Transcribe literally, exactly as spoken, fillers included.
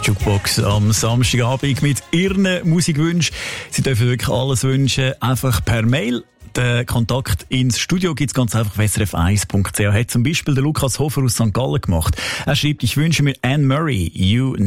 Jukebox am Samstagabend mit Ihren Musikwünschen. Sie dürfen wirklich alles wünschen, einfach per Mail. Den Kontakt ins Studio gibt's ganz einfach auf s r f eins punkt c h. Hat zum Beispiel der Lukas Hofer aus Sankt Gallen gemacht. Er schreibt, ich wünsche mir Anne Murray, You